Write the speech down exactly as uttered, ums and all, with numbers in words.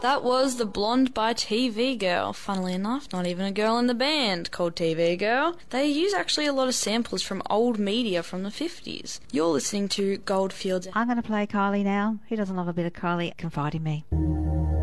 That was The Blonde by T V Girl. Funnily enough, not even a girl in the band called T V Girl. They use actually a lot of samples from old media from the fifties. You're listening to Goldfields. I'm going to play Kylie now. Who doesn't love a bit of Kylie? Confide in me.